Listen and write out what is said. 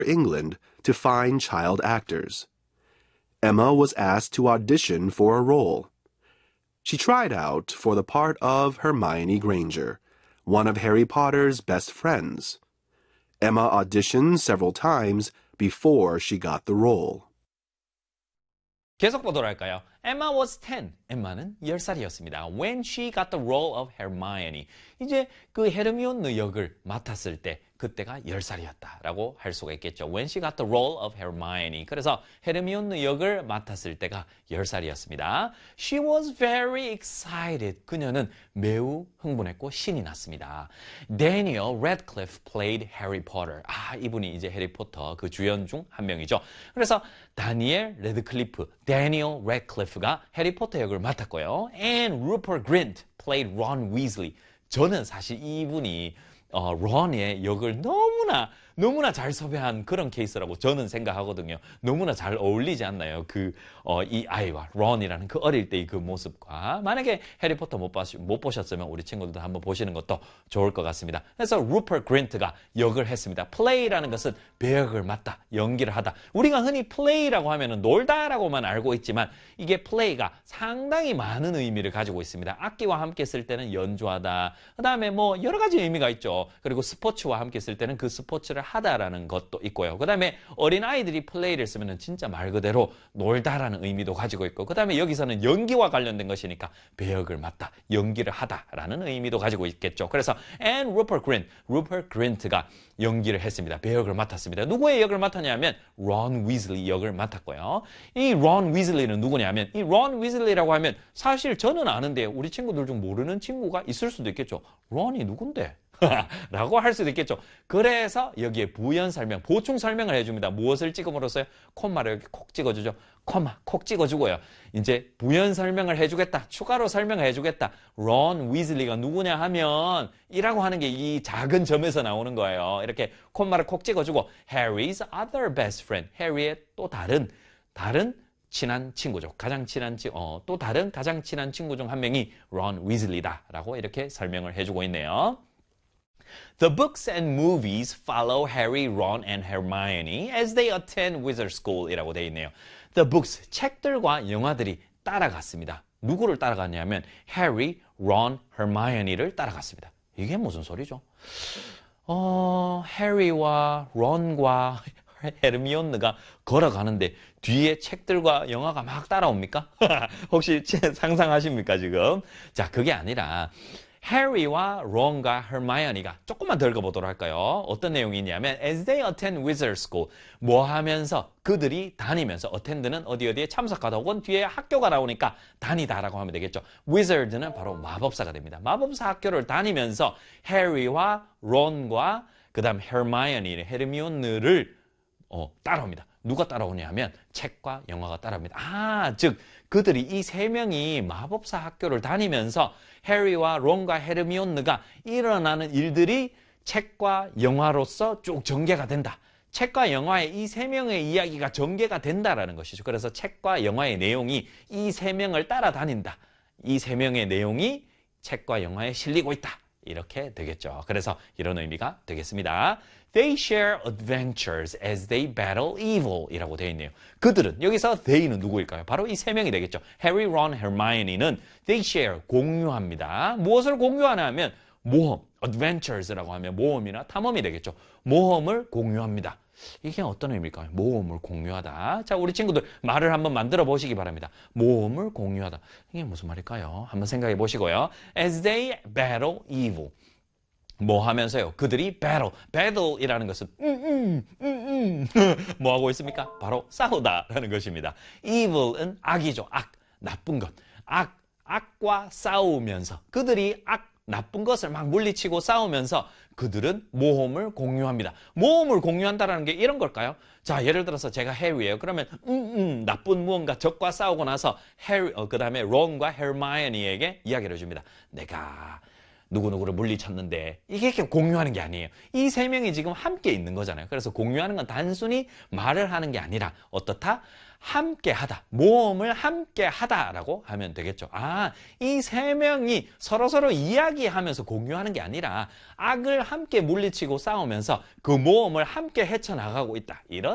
England to find child actors. Emma was asked to audition for a role. She tried out for the part of Hermione Granger, one of Harry Potter's best friends. Emma auditioned several times before she got the role. 계속 보도록 할까요? Emma was 10. 엠마는 10살이었습니다. When she got the role of Hermione. 이제 그 헤르미온느 역을 맡았을 때 그때가 10살이었다라고 할 수가 있겠죠. When she got the role of Hermione. 그래서 헤르미온느 역을 맡았을 때가 10살이었습니다. She was very excited. 그녀는 매우 흥분했고 신이 났습니다. Daniel Radcliffe played Harry Potter. 이분이 이제 해리포터 그 주연 중 한 명이죠. 그래서 다니엘 레드클리프, Daniel Radcliffe가 해리포터 역을 맡았고요. And Rupert Grint played Ron Weasley. 저는 사실 이분이 론의 역을 너무나 잘 섭외한 그런 케이스라고 저는 생각하거든요. 너무나 잘 어울리지 않나요? 이 아이와 론이라는 그 어릴 때의 그 모습과. 만약에 해리포터 못 보셨으면 우리 친구들도 한번 보시는 것도 좋을 것 같습니다. 그래서 루퍼트 그린트가 역을 했습니다. play라는 것은 배역을 맡다, 연기를 하다. 우리가 흔히 play라고 하면은 놀다라고만 알고 있지만 이게 play가 상당히 많은 의미를 가지고 있습니다. 악기와 함께 쓸 때는 연주하다. 그 다음에 뭐 여러 가지 의미가 있죠. 그리고 스포츠와 함께 쓸 때는 그 스포츠를 하다라는 것도 있고요. 그 다음에 어린아이들이 플레이를 쓰면 진짜 말 그대로 놀다라는 의미도 가지고 있고, 그 다음에 여기서는 연기와 관련된 것이니까 배역을 맡다, 연기를 하다라는 의미도 가지고 있겠죠. 그래서 and Rupert Grint가 연기를 했습니다. 배역을 맡았습니다. 누구의 역을 맡았냐면 론 위즐리 역을 맡았고요. 이 론 위즐리는 누구냐면, 이 론 위즐리라고 하면 사실 저는 아는데 우리 친구들 중 모르는 친구가 있을 수도 있겠죠. 론이 누군데? 라고 할 수도 있겠죠. 그래서 여기에 부연 설명, 보충 설명을 해줍니다. 무엇을 찍음으로써요? 콤마를 이렇게 콕 찍어주죠. 콤마 콕 찍어주고요. 이제 부연 설명을 해주겠다, 추가로 설명을 해주겠다. 론 위즐리가 누구냐 하면 이라고 하는 게 이 작은 점에서 나오는 거예요. 이렇게 콤마를 콕 찍어주고 Harry's other best friend, 해리의 또 다른 친한 친구죠. 또 다른 가장 친한 친구 중 한 명이 론 위즐리다라고 이렇게 설명을 해주고 있네요. The books and movies follow Harry, Ron, and Hermione as they attend Wizard School이라고 되어 있네요. The books, 책들과 영화들이 따라갔습니다. 누구를 따라갔냐면 Harry, Ron, Hermione를 따라갔습니다. 이게 무슨 소리죠? 해리와 론과 헤르미온느가 걸어가는데 뒤에 책들과 영화가 막 따라옵니까? 혹시 상상하십니까 지금? 자, 그게 아니라 해리와 론과 hermione가 조금만 더 읽어보도록 할까요? 어떤 내용이 있냐면 as they attend wizard school, 뭐 하면서 그들이 다니면서, attend는 어디에 참석하다 혹은 뒤에 학교가 나오니까 다니다라고 하면 되겠죠. wizard는 바로 마법사가 됩니다. 마법사 학교를 다니면서 해리와 론과 그 다음 헤르미온느를 따라옵니다. 누가 따라오냐 하면 책과 영화가 따라옵니다. 즉 그들이 이 세 명이 마법사 학교를 다니면서 해리와 론과 헤르미온느가 일어나는 일들이 책과 영화로서 쭉 전개가 된다. 책과 영화의 이 세 명의 이야기가 전개가 된다라는 것이죠. 그래서 책과 영화의 내용이 이 세 명을 따라다닌다. 이 세 명의 내용이 책과 영화에 실리고 있다. 이렇게 되겠죠. 그래서 이런 의미가 되겠습니다. They share adventures as they battle evil 이라고 되어 있네요. 그들은, 여기서 they는 누구일까요? 바로 이 세 명이 되겠죠. Harry, Ron, Hermione는 they share, 공유합니다. 무엇을 공유하냐 하면 모험, adventures라고 하면 모험이나 탐험이 되겠죠. 모험을 공유합니다. 이게 어떤 의미일까요? 모험을 공유하다. 자, 우리 친구들 말을 한번 만들어 보시기 바랍니다. 모험을 공유하다. 이게 무슨 말일까요? 한번 생각해 보시고요. As they battle evil. 뭐 하면서요? 그들이 battle이라는 것은 뭐 하고 있습니까? 바로 싸우다라는 것입니다. evil은 악이죠. 악, 나쁜 것. 악과 싸우면서 그들이 나쁜 것을 막 물리치고 싸우면서 그들은 모험을 공유합니다. 모험을 공유한다는 게 이런 걸까요? 자, 예를 들어서 제가 해리예요. 그러면 나쁜 무언가 적과 싸우고 나서 그 다음에 론과 헤르마이오니에게 이야기를 해줍니다. 내가 누구누구를 물리쳤는데 이게 이렇게 공유하는 게 아니에요. 이 세 명이 지금 함께 있는 거잖아요. 그래서 공유하는 건 단순히 말을 하는 게 아니라 어떻다? 함께 하다. 모험을 함께 하다라고 하면 되겠죠. 아, 이 세 명이 서로서로 이야기하면서 공유하는 게 아니라 악을 함께 물리치고 싸우면서 그 모험을 함께 헤쳐나가고 있다. 이런